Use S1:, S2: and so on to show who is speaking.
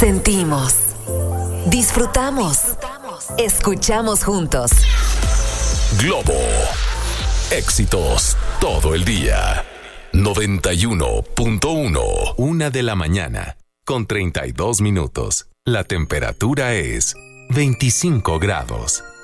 S1: Sentimos, disfrutamos, escuchamos juntos.
S2: Globo. Éxitos todo el día. 91.1. 1:00 con 32 minutos. La temperatura es 25 grados.